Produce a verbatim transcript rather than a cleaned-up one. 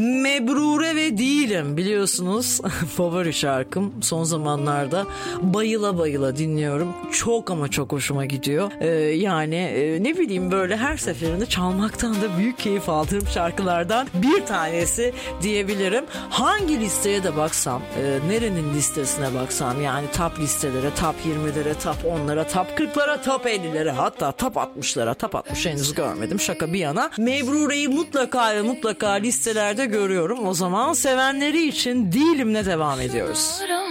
Mebrure ve Değilim biliyorsunuz favori şarkım, son zamanlarda bayıla bayıla dinliyorum, çok ama çok hoşuma gidiyor. Ee, yani e, ne bileyim, böyle her seferinde çalmaktan da büyük keyif aldığım şarkılardan bir tanesi diyebilirim. Hangi listeye de baksam, e, nerenin listesine baksam, yani top listelere, top yirmilere, top onlara, top kırklara, top ellilere, hatta top altmışlara, top altmış henüz görmedim, şaka bir yana, Mebrure'yi mutlaka ve mutlaka listelerde görüyorum. O zaman sevenleri için Değilim'le devam ediyoruz.